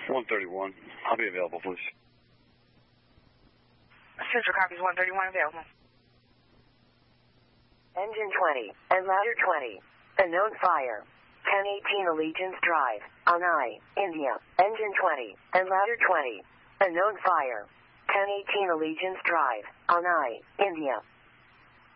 131. I'll be available, please. Central copies 131 available. Engine 20 and ladder 20. Unknown fire. 1018 Allegiance Drive, Anai, India. Engine 20 and ladder 20. Unknown fire. 1018 Allegiance Drive, Anai, India.